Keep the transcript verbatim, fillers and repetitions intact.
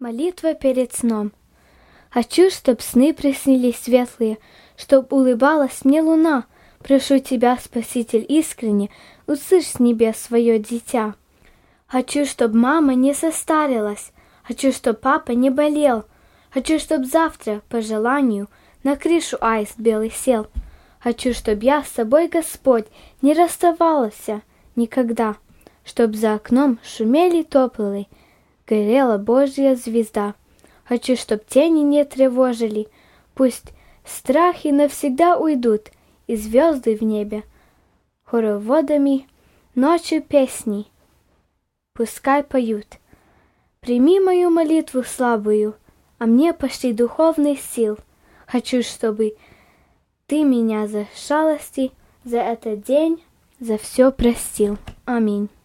Молитва перед сном. Хочу, чтоб сны приснились светлые, чтоб улыбалась мне луна. Прошу тебя, Спаситель, искренне, услышь с небес свое дитя. Хочу, чтоб мама не состарилась, хочу, чтоб папа не болел. Хочу, чтоб завтра, по желанию, на крышу аист белый сел. Хочу, чтоб я с собой, Господь, не расставалась никогда, чтоб за окном шумели тополи, горела Божья звезда. Хочу, чтоб тени не тревожили, пусть страхи навсегда уйдут, и звезды в небе хороводами ночью песни пускай поют. Прими мою молитву слабую, а мне пошли духовных сил. Хочу, чтобы ты меня за шалости, за этот день, за все простил. Аминь.